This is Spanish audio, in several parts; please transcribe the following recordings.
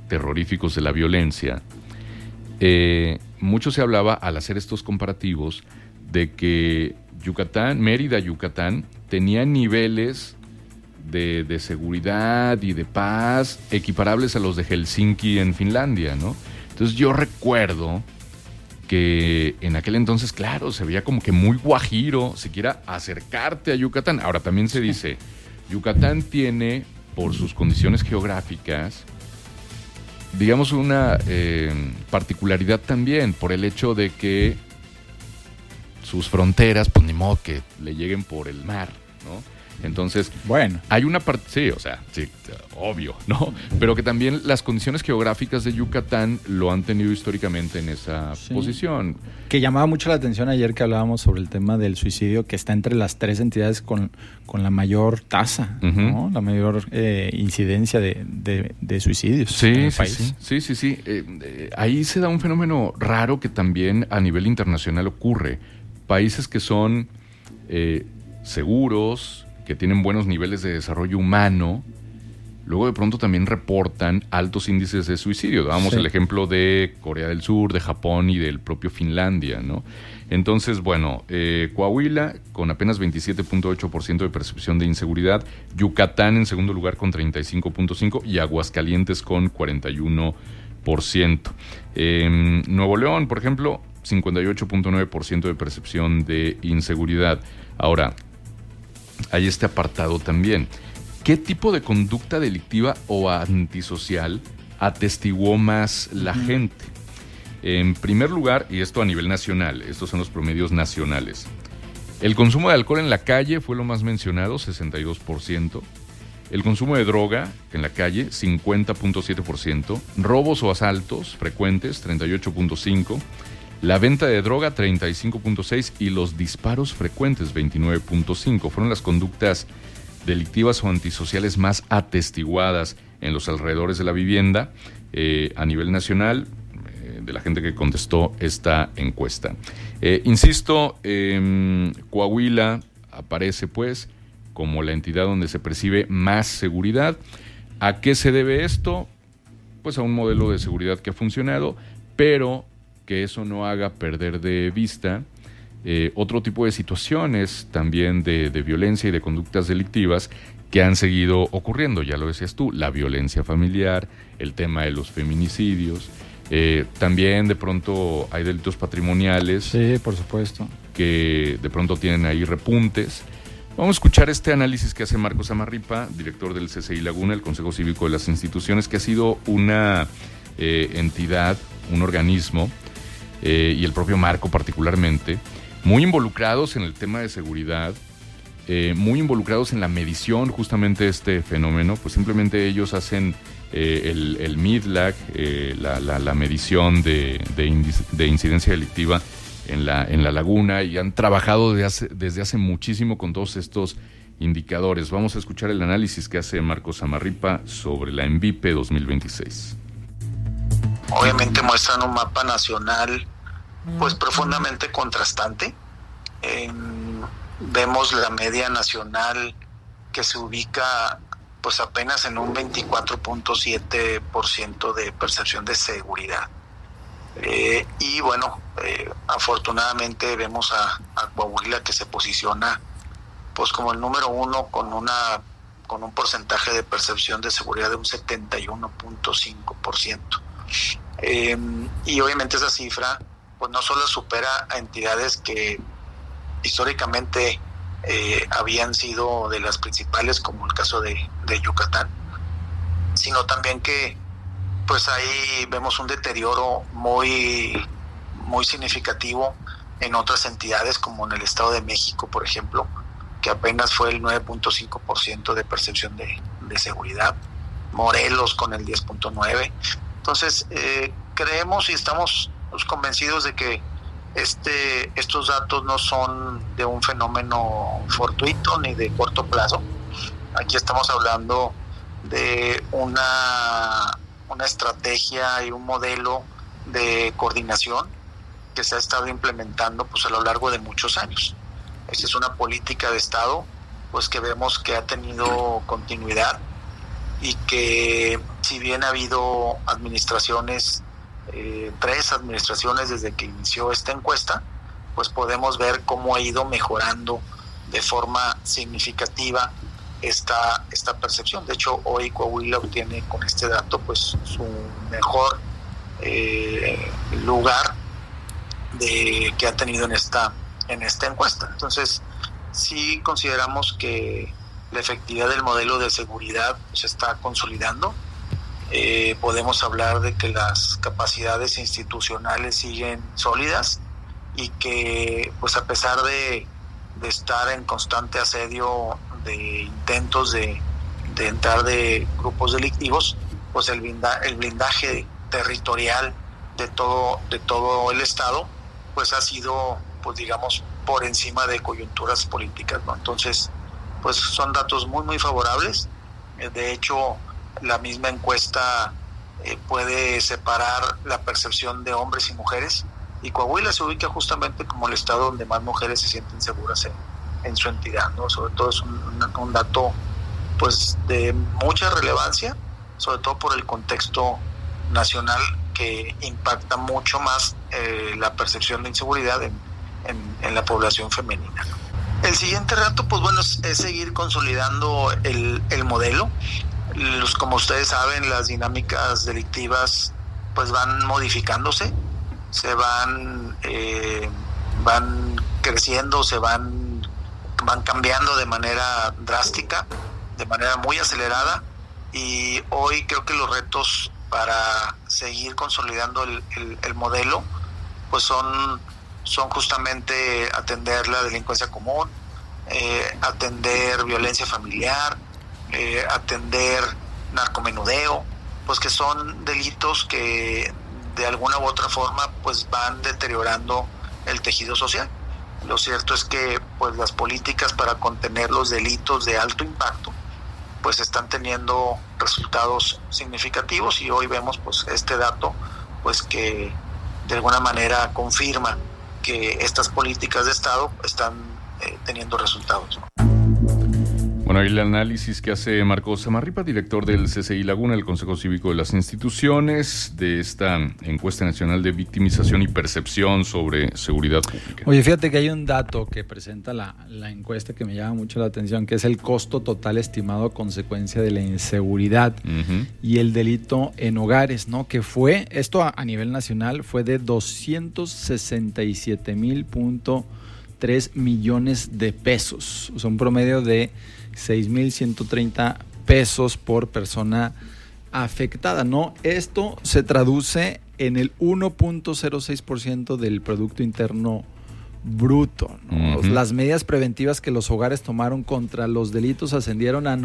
terroríficos de la violencia, mucho se hablaba al hacer estos comparativos de que Mérida, Yucatán, tenía niveles de seguridad y de paz equiparables a los de Helsinki en Finlandia, ¿no? Entonces yo recuerdo que en aquel entonces, claro, se veía como que muy guajiro siquiera acercarte a Yucatán. Ahora también se dice, Yucatán tiene, por sus condiciones geográficas, digamos una particularidad también, por el hecho de que sus fronteras, pues ni modo que le lleguen por el mar, ¿no? Entonces, bueno, hay una parte, sí, o sea, sí, obvio, ¿no? Pero que también las condiciones geográficas de Yucatán lo han tenido históricamente en esa posición. Que llamaba mucho la atención ayer que hablábamos sobre el tema del suicidio, que está entre las 3 entidades con la mayor tasa, ¿no? La mayor incidencia de suicidios en el país. Sí. Ahí se da un fenómeno raro que también a nivel internacional ocurre. Países que son seguros, que tienen buenos niveles de desarrollo humano, luego de pronto también reportan altos índices de suicidio. Dábamos el ejemplo de Corea del Sur, de Japón y del propio Finlandia, ¿no? Entonces, bueno, Coahuila con apenas 27.8% de percepción de inseguridad, Yucatán en segundo lugar con 35.5% y Aguascalientes con 41%. Nuevo León, por ejemplo, 58.9% de percepción de inseguridad. Ahora, hay este apartado también. ¿Qué tipo de conducta delictiva o antisocial atestiguó más la gente? En primer lugar, y esto a nivel nacional, estos son los promedios nacionales. El consumo de alcohol en la calle fue lo más mencionado, 62%. El consumo de droga en la calle, 50.7%. Robos o asaltos frecuentes, 38.5%. La venta de droga, 35.6%, y los disparos frecuentes, 29.5%. Fueron las conductas delictivas o antisociales más atestiguadas en los alrededores de la vivienda a nivel nacional, de la gente que contestó esta encuesta. Insisto, Coahuila aparece pues como la entidad donde se percibe más seguridad. ¿A qué se debe esto? Pues a un modelo de seguridad que ha funcionado, pero que eso no haga perder de vista otro tipo de situaciones también de violencia y de conductas delictivas que han seguido ocurriendo. Ya lo decías tú, la violencia familiar, el tema de los feminicidios, también de pronto hay delitos patrimoniales. Sí, por supuesto. Que de pronto tienen ahí repuntes. Vamos a escuchar este análisis que hace Marcos Amarripa, director del CCI Laguna, el Consejo Cívico de las Instituciones, que ha sido una entidad, un organismo, y el propio Marco particularmente, muy involucrados en el tema de seguridad, muy involucrados en la medición justamente de este fenómeno. Pues simplemente ellos hacen el MIDLAG, la medición de incidencia delictiva en la laguna, y han trabajado desde hace muchísimo con todos estos indicadores. Vamos a escuchar el análisis que hace Marcos Amarripa sobre la ENVIPE 2026. Obviamente muestran un mapa nacional pues profundamente contrastante. Vemos la media nacional que se ubica pues apenas en un 24.7% de percepción de seguridad. Y bueno, afortunadamente vemos a Coahuila, que se posiciona pues como el número uno con un porcentaje de percepción de seguridad de un 71.5%. Y obviamente esa cifra pues no solo supera a entidades que históricamente habían sido de las principales, como el caso de Yucatán, sino también que pues ahí vemos un deterioro muy, muy significativo en otras entidades, como en el Estado de México, por ejemplo, que apenas fue el 9.5% de percepción de seguridad. Morelos con el 10.9%. Entonces, creemos y estamos convencidos de que estos datos no son de un fenómeno fortuito ni de corto plazo. Aquí estamos hablando de una estrategia y un modelo de coordinación que se ha estado implementando pues a lo largo de muchos años. Esta es una política de Estado pues que vemos que ha tenido continuidad y que si bien ha habido administraciones, 3 administraciones desde que inició esta encuesta, pues podemos ver cómo ha ido mejorando de forma significativa esta percepción. De hecho, hoy Coahuila obtiene con este dato pues su mejor lugar que ha tenido en esta encuesta. Entonces, sí consideramos que la efectividad del modelo de seguridad se está consolidando. Podemos hablar de que las capacidades institucionales siguen sólidas y que, pues a pesar de estar en constante asedio de intentos de entrar de grupos delictivos, pues el blindaje territorial de todo el estado pues ha sido, pues digamos, por encima de coyunturas políticas, ¿no? Entonces, pues son datos muy muy favorables. De hecho, la misma encuesta puede separar la percepción de hombres y mujeres, y Coahuila se ubica justamente como el estado donde más mujeres se sienten seguras en su entidad, ¿no? Sobre todo es un dato pues de mucha relevancia, sobre todo por el contexto nacional que impacta mucho más la percepción de inseguridad en la población femenina, ¿no? El siguiente reto, pues bueno, es seguir consolidando el modelo. Como ustedes saben, las dinámicas delictivas pues van modificándose, se van creciendo, van cambiando de manera drástica, de manera muy acelerada, y hoy creo que los retos para seguir consolidando el modelo pues son justamente atender la delincuencia común, atender violencia familiar, atender narcomenudeo, pues que son delitos que de alguna u otra forma pues van deteriorando el tejido social. Lo cierto es que pues las políticas para contener los delitos de alto impacto pues están teniendo resultados significativos, y hoy vemos pues este dato pues que de alguna manera confirma que estas políticas de Estado están teniendo resultados, ¿no? Bueno, ahí el análisis que hace Marcos Samarripa, director del CCI Laguna, el Consejo Cívico de las Instituciones, de esta encuesta nacional de victimización y percepción sobre seguridad pública. Oye, fíjate que hay un dato que presenta la encuesta que me llama mucho la atención, que es el costo total estimado a consecuencia de la inseguridad y el delito en hogares, ¿no? Que fue, esto a nivel nacional, fue de 267,3 millones de pesos. O sea, un promedio de 6,130 pesos por persona afectada, ¿no? Esto se traduce en el 1.06% del Producto Interno Bruto, ¿no? Las medidas preventivas que los hogares tomaron contra los delitos ascendieron a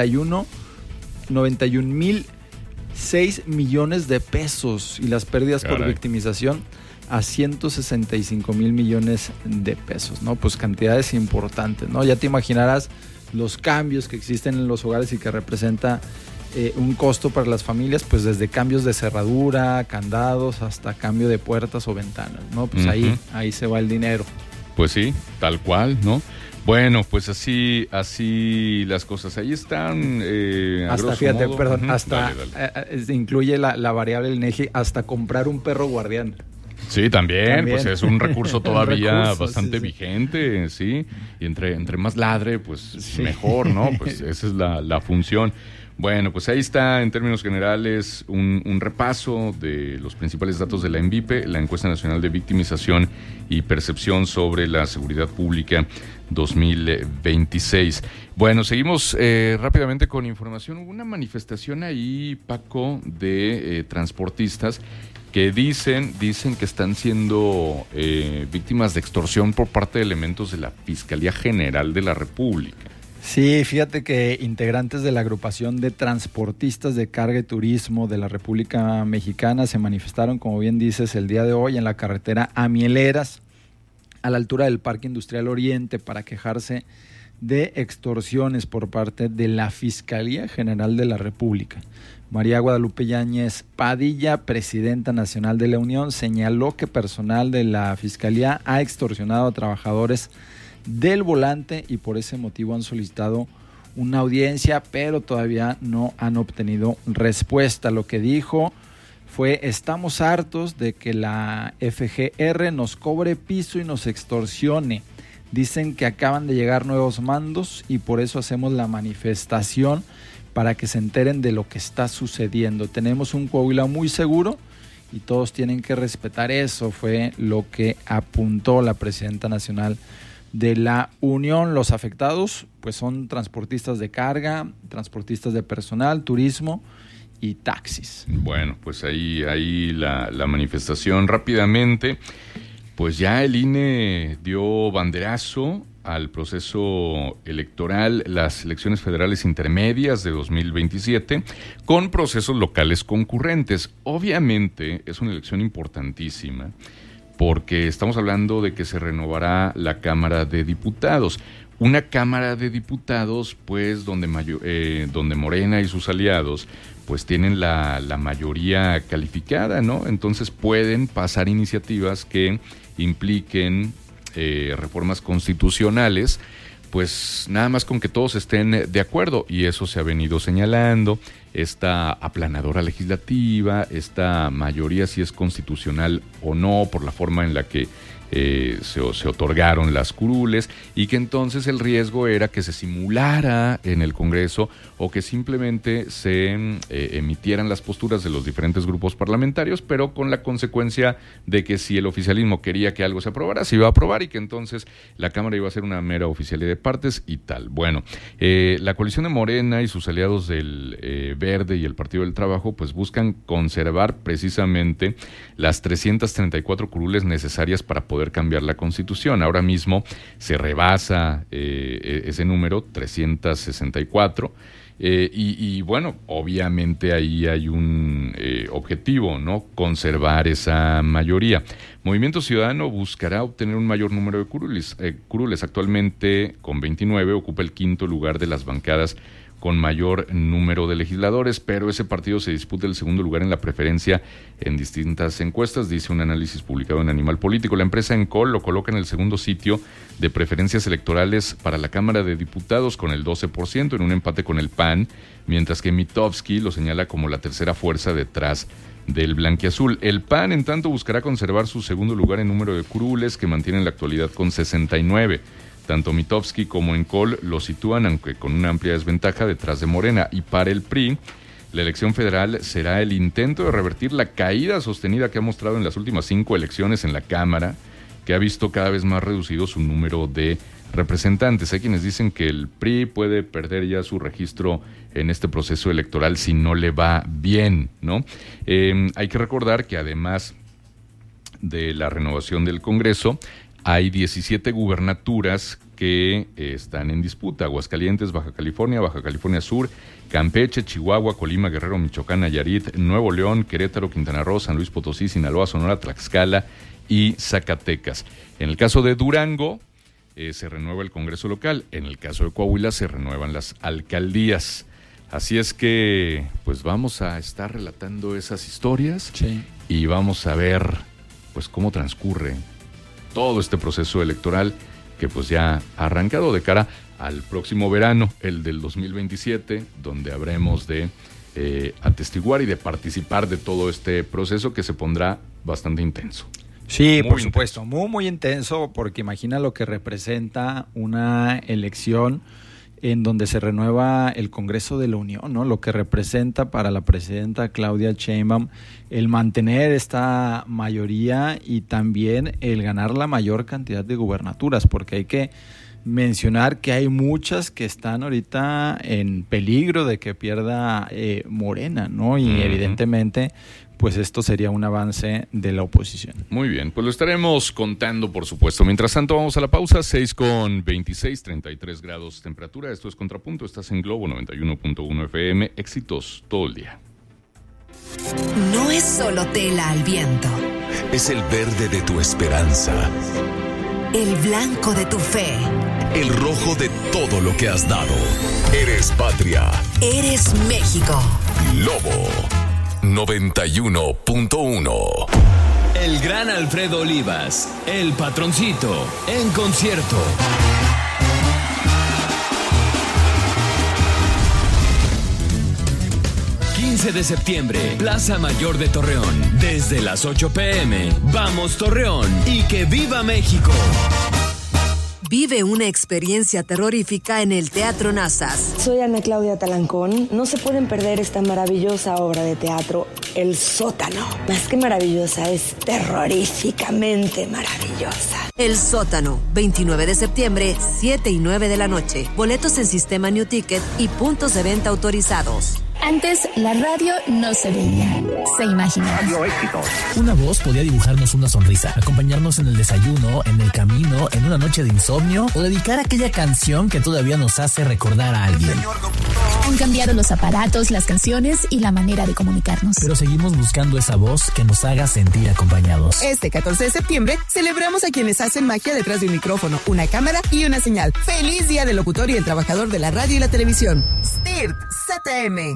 91,006 millones de pesos, y las pérdidas por victimización a 165,000 millones de pesos, ¿no? Pues cantidades importantes, ¿no? Ya te imaginarás los cambios que existen en los hogares y que representa un costo para las familias, pues desde cambios de cerradura, candados, hasta cambio de puertas o ventanas, ¿no? Pues ahí se va el dinero. Pues sí, tal cual, ¿no? Bueno, pues así las cosas. Ahí están. Hasta, fíjate, modo, perdón, hasta dale. Incluye la variable del INEGI, hasta comprar un perro guardián. Sí, también, pues es un recurso todavía bastante vigente, sí, y entre más ladre, pues mejor, ¿no? Pues esa es la función. Bueno, pues ahí está, en términos generales, un repaso de los principales datos de la ENVIPE, la Encuesta Nacional de Victimización y Percepción sobre la Seguridad Pública 2026. Bueno, seguimos rápidamente con información. Hubo una manifestación ahí, Paco, de transportistas que dicen que están siendo víctimas de extorsión por parte de elementos de la Fiscalía General de la República. Sí, fíjate que integrantes de la agrupación de transportistas de carga y turismo de la República Mexicana se manifestaron, como bien dices, el día de hoy en la carretera a Mieleras, a la altura del Parque Industrial Oriente, para quejarse de extorsiones por parte de la Fiscalía General de la República. María Guadalupe Yáñez Padilla, presidenta nacional de la Unión, señaló que personal de la Fiscalía ha extorsionado a trabajadores del volante y por ese motivo han solicitado una audiencia, pero todavía no han obtenido respuesta. Lo que dijo fue: estamos hartos de que la FGR nos cobre piso y nos extorsione. Dicen que acaban de llegar nuevos mandos y por eso hacemos la manifestación, para que se enteren de lo que está sucediendo. Tenemos un Coahuila muy seguro y todos tienen que respetar eso, fue lo que apuntó la presidenta nacional de la Unión. Los afectados pues son transportistas de carga, transportistas de personal, turismo y taxis. Bueno, pues ahí la manifestación rápidamente. Pues ya el INE dio banderazo al proceso electoral, las elecciones federales intermedias de 2027, con procesos locales concurrentes. Obviamente es una elección importantísima, porque estamos hablando de que se renovará la Cámara de Diputados. Una Cámara de Diputados, pues, donde Morena y sus aliados pues tienen la mayoría calificada, ¿no? Entonces pueden pasar iniciativas que impliquen reformas constitucionales, pues nada más con que todos estén de acuerdo, y eso se ha venido señalando. Esta aplanadora legislativa, esta mayoría, si es constitucional o no, por la forma en la que se otorgaron las curules, y que entonces el riesgo era que se simulara en el Congreso o que simplemente se emitieran las posturas de los diferentes grupos parlamentarios, pero con la consecuencia de que si el oficialismo quería que algo se aprobara, se iba a aprobar, y que entonces la Cámara iba a ser una mera oficialidad de partes y tal. Bueno, la coalición de Morena y sus aliados del Verde y el Partido del Trabajo pues buscan conservar precisamente las 334 curules necesarias para poder cambiar la Constitución. Ahora mismo se rebasa ese número, 364, y bueno, obviamente ahí hay un objetivo, ¿no? Conservar esa mayoría. Movimiento Ciudadano buscará obtener un mayor número de curules. Actualmente, con 29, ocupa el quinto lugar de las bancadas con mayor número de legisladores, pero ese partido se disputa el segundo lugar en la preferencia en distintas encuestas, dice un análisis publicado en Animal Político. La empresa Encol lo coloca en el segundo sitio de preferencias electorales para la Cámara de Diputados con el 12%, en un empate con el PAN, mientras que Mitofsky lo señala como la tercera fuerza detrás del blanquiazul. El PAN, en tanto, buscará conservar su segundo lugar en número de curules, que mantiene en la actualidad con 69. Tanto Mitofsky como Encol lo sitúan, aunque con una amplia desventaja, detrás de Morena. Y para el PRI, la elección federal será el intento de revertir la caída sostenida que ha mostrado en las últimas 5 elecciones en la Cámara, que ha visto cada vez más reducido su número de representantes. Hay quienes dicen que el PRI puede perder ya su registro en este proceso electoral si no le va bien, ¿no? Hay que recordar que además de la renovación del Congreso, hay 17 gubernaturas que están en disputa: Aguascalientes, Baja California Sur, Campeche, Chihuahua, Colima, Guerrero, Michoacán, Nayarit, Nuevo León, Querétaro, Quintana Roo, San Luis Potosí, Sinaloa, Sonora, Tlaxcala y Zacatecas. En el caso de Durango, se renueva el Congreso local. En el caso de Coahuila, se renuevan las alcaldías. Así es que, pues vamos a estar relatando esas historias, sí, y vamos a ver, pues, cómo transcurre todo este proceso electoral que pues ya ha arrancado de cara al próximo verano, el del 2027, donde habremos de atestiguar y de participar de todo este proceso que se pondrá bastante intenso. Sí, por supuesto, muy intenso, porque imagina lo que representa una elección en donde se renueva el Congreso de la Unión, ¿no? Lo que representa para la presidenta Claudia Sheinbaum el mantener esta mayoría y también el ganar la mayor cantidad de gubernaturas, porque hay que mencionar que hay muchas que están ahorita en peligro de que pierda Morena, ¿no? Y evidentemente, pues esto sería un avance de la oposición. Muy bien, pues lo estaremos contando, por supuesto. Mientras tanto, vamos a la pausa. 6:26, 33 grados temperatura. Esto es Contrapunto. Estás en Globo 91.1 FM. Éxitos todo el día. No es solo tela al viento. Es el verde de tu esperanza. El blanco de tu fe. El rojo de todo lo que has dado. Eres patria. Eres México. Lobo 91.1. El gran Alfredo Olivas, el patroncito, en concierto. 15 de septiembre, Plaza Mayor de Torreón. Desde las 8 p.m. Vamos Torreón y que viva México. Vive una experiencia terrorífica en el Teatro Nazas. Soy Ana Claudia Talancón. No se pueden perder esta maravillosa obra de teatro, El Sótano. Más que maravillosa, es terroríficamente maravillosa. El Sótano, 29 de septiembre, 7 y 9 de la noche. Boletos en Sistema New Ticket y puntos de venta autorizados. Antes, la radio no se veía, se imaginaba. Una voz podía dibujarnos una sonrisa, acompañarnos en el desayuno, en el camino, en una noche de insomnio o dedicar aquella canción que todavía nos hace recordar a alguien. Han cambiado los aparatos, las canciones y la manera de comunicarnos. Pero seguimos buscando esa voz que nos haga sentir acompañados. Este 14 de septiembre celebramos a quienes hacen magia detrás de un micrófono, una cámara y una señal. ¡Feliz Día del Locutor y el Trabajador de la Radio y la Televisión! STIRT ZM.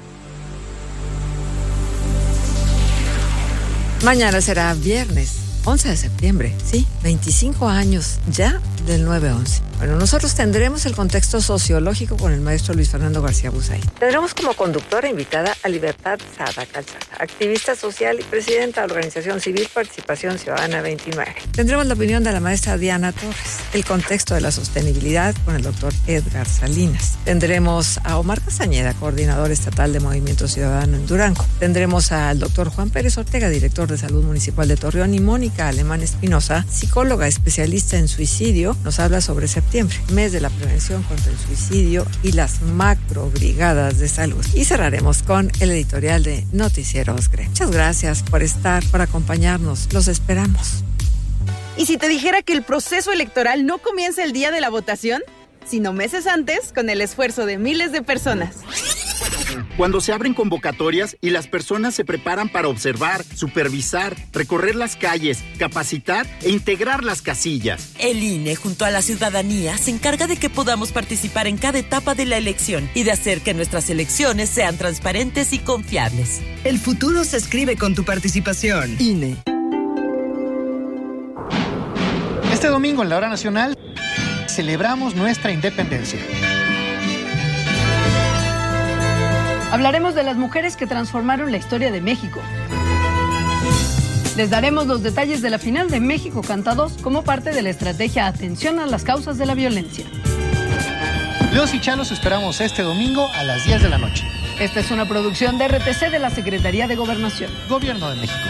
Mañana será viernes, 11 de septiembre, sí, 25 años ya del 9/11. Bueno, nosotros tendremos el contexto sociológico con el maestro Luis Fernando García Busay. Tendremos como conductora invitada a Libertad Sada Calzada, activista social y presidenta de la organización civil Participación Ciudadana 29. Tendremos la opinión de la maestra Diana Torres, el contexto de la sostenibilidad con el doctor Edgar Salinas. Tendremos a Omar Castañeda, coordinador estatal de Movimiento Ciudadano en Durango. Tendremos al doctor Juan Pérez Ortega, director de Salud Municipal de Torreón, y Mónica Alemán Espinosa, psicóloga especialista en suicidio, nos habla sobre septiembre, mes de la prevención contra el suicidio y las macrobrigadas de salud. Y cerraremos con el editorial de Noticieros GRE. Muchas gracias por estar, por acompañarnos. Los esperamos. ¿Y si te dijera que el proceso electoral no comienza el día de la votación, sino meses antes, con el esfuerzo de miles de personas? Cuando se abren convocatorias y las personas se preparan para observar, supervisar, recorrer las calles, capacitar e integrar las casillas. El INE, junto a la ciudadanía, se encarga de que podamos participar en cada etapa de la elección y de hacer que nuestras elecciones sean transparentes y confiables. El futuro se escribe con tu participación. INE. Este domingo en la Hora Nacional celebramos nuestra independencia. Hablaremos de las mujeres que transformaron la historia de México. Les daremos los detalles de la final de México Canta 2 como parte de la estrategia Atención a las causas de la violencia. Los y Chalos esperamos este domingo a las 10 de la noche. Esta es una producción de RTC de la Secretaría de Gobernación. Gobierno de México.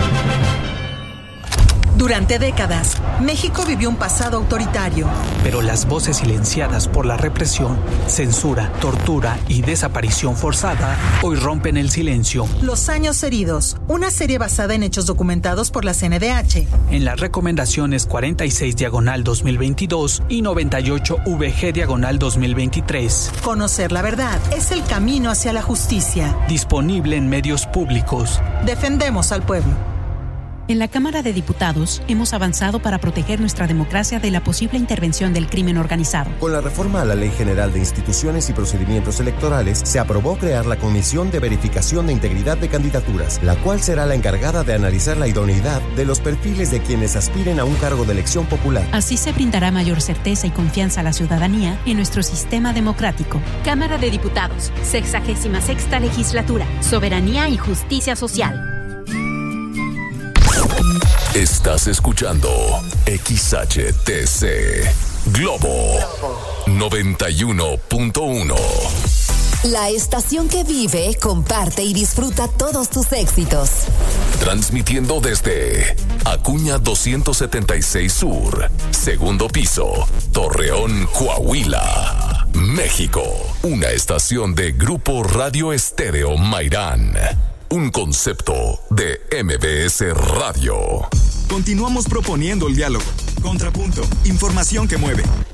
Durante décadas, México vivió un pasado autoritario. Pero las voces silenciadas por la represión, censura, tortura y desaparición forzada hoy rompen el silencio. Los años heridos, una serie basada en hechos documentados por la CNDH. En las recomendaciones 46/2022 y 98VG/2023. Conocer la verdad es el camino hacia la justicia. Disponible en medios públicos. Defendemos al pueblo. En la Cámara de Diputados hemos avanzado para proteger nuestra democracia de la posible intervención del crimen organizado. Con la reforma a la Ley General de Instituciones y Procedimientos Electorales, se aprobó crear la Comisión de Verificación de Integridad de Candidaturas, la cual será la encargada de analizar la idoneidad de los perfiles de quienes aspiren a un cargo de elección popular. Así se brindará mayor certeza y confianza a la ciudadanía en nuestro sistema democrático. Cámara de Diputados, 66ª Legislatura, Soberanía y Justicia Social. Estás escuchando XHTC Globo 91.1. La estación que vive, comparte y disfruta todos tus éxitos. Transmitiendo desde Acuña 276 Sur, segundo piso, Torreón, Coahuila, México. Una estación de Grupo Radio Estéreo Mairán. Un concepto de MBS Radio. Continuamos proponiendo el diálogo. Contrapunto. Información que mueve.